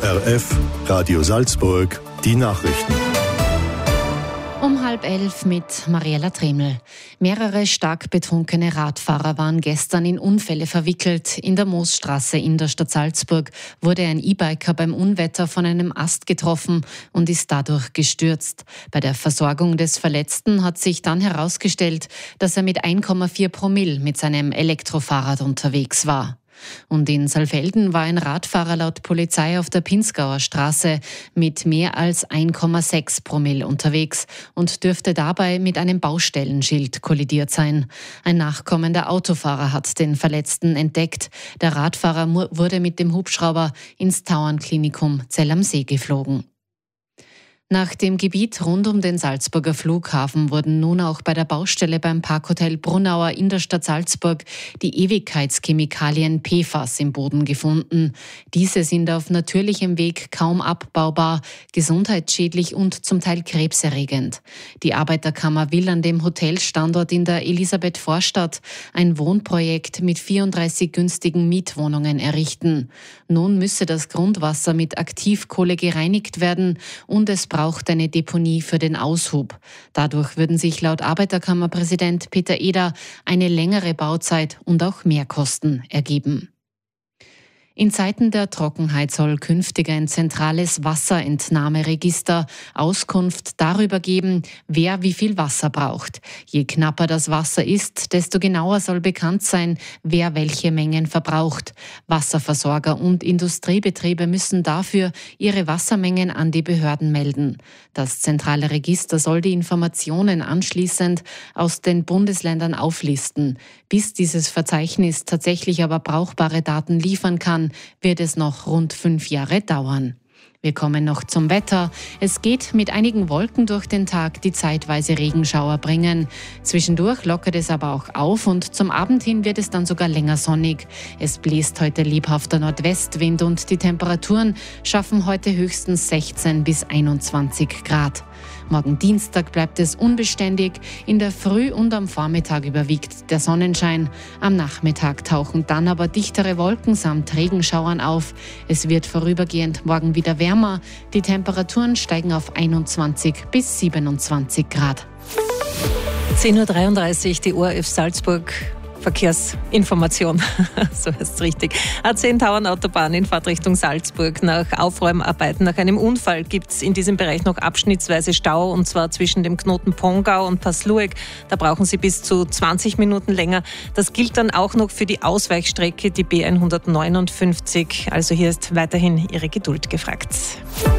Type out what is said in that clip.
ORF, Radio Salzburg, die Nachrichten. Um 10:30 mit Mariella Tremel. Mehrere stark betrunkene Radfahrer waren gestern in Unfälle verwickelt. In der Moosstraße in der Stadt Salzburg wurde ein E-Biker beim Unwetter von einem Ast getroffen und ist dadurch gestürzt. Bei der Versorgung des Verletzten hat sich dann herausgestellt, dass er mit 1,4 Promille mit seinem Elektrofahrrad unterwegs war. Und in Saalfelden war ein Radfahrer laut Polizei auf der Pinzgauer Straße mit mehr als 1,6 Promille unterwegs und dürfte dabei mit einem Baustellenschild kollidiert sein. Ein nachkommender Autofahrer hat den Verletzten entdeckt. Der Radfahrer wurde mit dem Hubschrauber ins Tauernklinikum Zell am See geflogen. Nach dem Gebiet rund um den Salzburger Flughafen wurden nun auch bei der Baustelle beim Parkhotel Brunauer in der Stadt Salzburg die Ewigkeitschemikalien PFAS im Boden gefunden. Diese sind auf natürlichem Weg kaum abbaubar, gesundheitsschädlich und zum Teil krebserregend. Die Arbeiterkammer will an dem Hotelstandort in der Elisabeth-Vorstadt ein Wohnprojekt mit 34 günstigen Mietwohnungen errichten. Nun müsse das Grundwasser mit Aktivkohle gereinigt werden und es braucht eine Deponie für den Aushub. Dadurch würden sich laut Arbeiterkammerpräsident Peter Eder eine längere Bauzeit und auch Mehrkosten ergeben. In Zeiten der Trockenheit soll künftig ein zentrales Wasserentnahmeregister Auskunft darüber geben, wer wie viel Wasser braucht. Je knapper das Wasser ist, desto genauer soll bekannt sein, wer welche Mengen verbraucht. Wasserversorger und Industriebetriebe müssen dafür ihre Wassermengen an die Behörden melden. Das zentrale Register soll die Informationen anschließend aus den Bundesländern auflisten. Bis dieses Verzeichnis tatsächlich aber brauchbare Daten liefern kann, wird es noch rund 5 Jahre dauern. Wir kommen noch zum Wetter. Es geht mit einigen Wolken durch den Tag, die zeitweise Regenschauer bringen. Zwischendurch lockert es aber auch auf und zum Abend hin wird es dann sogar länger sonnig. Es bläst heute lebhafter Nordwestwind und die Temperaturen schaffen heute höchstens 16 bis 21 Grad. Morgen Dienstag bleibt es unbeständig. In der Früh und am Vormittag überwiegt der Sonnenschein. Am Nachmittag tauchen dann aber dichtere Wolken samt Regenschauern auf. Es wird vorübergehend morgen wieder wärmer. Die Temperaturen steigen auf 21 bis 27 Grad. 10:33 Uhr, die ORF Salzburg. Verkehrsinformation, so heißt es richtig. A10 Tauernautobahn in Fahrtrichtung Salzburg. Nach Aufräumarbeiten nach einem Unfall gibt es in diesem Bereich noch abschnittsweise Stau, und zwar zwischen dem Knoten Pongau und Pasluek. Da brauchen Sie bis zu 20 Minuten länger. Das gilt dann auch noch für die Ausweichstrecke, die B159. Also hier ist weiterhin Ihre Geduld gefragt.